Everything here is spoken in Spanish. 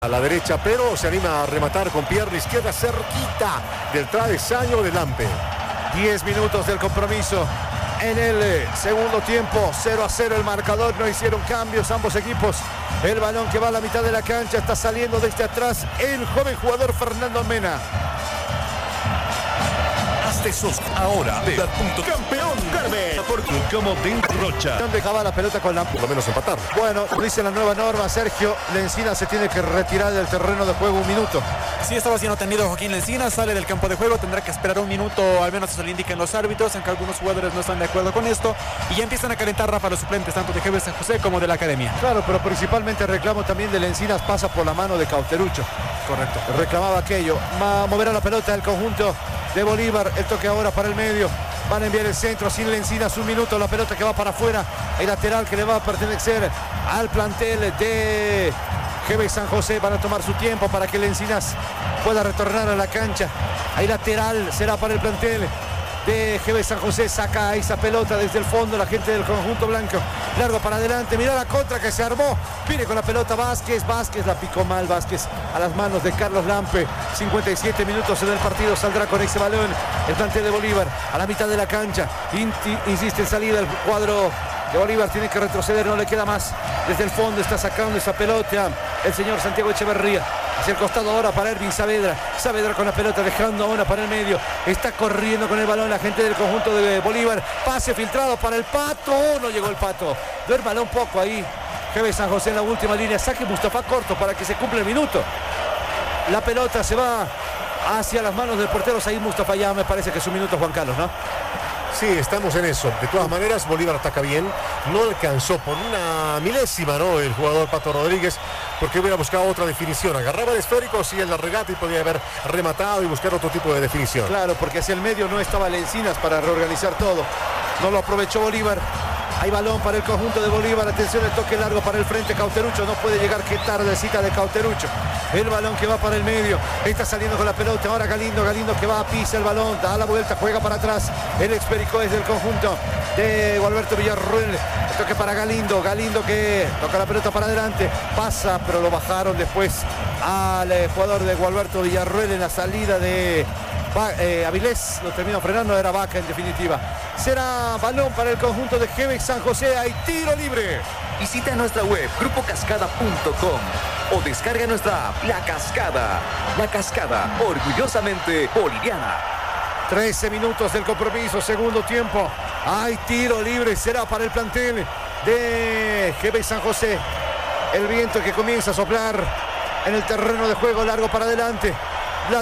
A la derecha, pero se anima a rematar con pierna izquierda cerquita del travesaño de Lampe. 10 minutos del compromiso. En el segundo tiempo, 0-0 el marcador, no hicieron cambios ambos equipos. El balón que va a la mitad de la cancha está saliendo desde atrás el joven jugador Fernando Mena. Hazte socio ahora de Campeón Carmen. como dentro Rocha. No dejaba la pelota con la... Por lo menos empatar. Bueno, dice la nueva norma, Sergio Lencina se tiene que retirar del terreno de juego un minuto. Sí, estaba siendo atendido Joaquín Lencina, sale del campo de juego, tendrá que esperar un minuto, al menos eso le indican los árbitros, aunque algunos jugadores no están de acuerdo con esto, y ya empiezan a calentar, Rafa, los suplentes tanto de GB San José como de la academia. Claro, pero principalmente el reclamo también de Lencinas pasa por la mano de Cauterucho. Correcto. Reclamaba aquello. Moverá la pelota del conjunto de Bolívar. El toque ahora para el medio. Van a enviar el centro sin Lencinas. Un minuto. La pelota que va para afuera. El lateral que le va a pertenecer al plantel de GB San José. Van a tomar su tiempo para que Lencinas pueda retornar a la cancha. Hay lateral. Será para el plantel de GB San José. Saca esa pelota desde el fondo la gente del conjunto blanco. Largo para adelante. Mira la contra que se armó. Viene con la pelota Vázquez. Vázquez la picó mal. Vázquez a las manos de Carlos Lampe. 57 minutos en el partido. Saldrá con ese balón el plantel de Bolívar a la mitad de la cancha. Insiste en salida el cuadro de Bolívar. Tiene que retroceder. No le queda más. Desde el fondo está sacando esa pelota el señor Santiago Echeverría. Hacia el costado ahora para Ervin Saavedra. Saavedra con la pelota dejando ahora para el medio. Está corriendo con el balón la gente del conjunto de Bolívar. Pase filtrado para el Pato. No llegó el Pato. Duérmala un poco ahí. GB San José en la última línea. Saque Mustafa corto para que se cumpla el minuto. La pelota se va hacia las manos del portero Said Mustafa. Ya me parece que es un minuto, Juan Carlos, ¿no? Sí, estamos en eso. De todas maneras, Bolívar ataca bien. No alcanzó por una milésima, ¿no? El jugador Pato Rodríguez, porque hubiera buscado otra definición. Agarraba el esférico, sí, en la regata y podía haber rematado y buscar otro tipo de definición. Claro, porque hacia el medio no estaba Lencinas para reorganizar todo. No lo aprovechó Bolívar. Hay balón para el conjunto de Bolívar. Atención, el toque largo para el frente. Cauterucho no puede llegar. Qué tardecita de Cauterucho. El balón que va para el medio. Está saliendo con la pelota. Ahora Galindo. Galindo que va a pisa el balón. Da la vuelta. Juega para atrás. El Experico es del conjunto de Gualberto Villarruel. El toque para Galindo. Galindo que toca la pelota para adelante. Pasa, pero lo bajaron después al jugador de Gualberto Villarruel en la salida de Avilés. Lo terminó frenando. Era Vaca en definitiva. Será balón para el conjunto de GB San José. Hay tiro libre. Visita nuestra web grupocascada.com o descarga nuestra app La Cascada. La Cascada, orgullosamente boliviana. 13 minutos del compromiso, segundo tiempo. Hay tiro libre, será para el plantel de GB San José. El viento que comienza a soplar en el terreno de juego, largo para adelante.